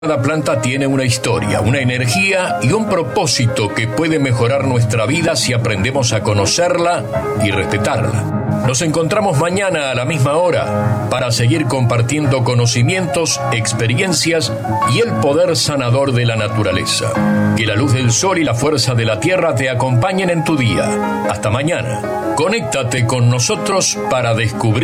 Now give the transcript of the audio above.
Cada planta tiene una historia, una energía y un propósito que puede mejorar nuestra vida si aprendemos a conocerla y respetarla. Nos encontramos mañana a la misma hora para seguir compartiendo conocimientos, experiencias y el poder sanador de la naturaleza. Que la luz del sol y la fuerza de la tierra te acompañen en tu día. Hasta mañana. Conéctate con nosotros para descubrir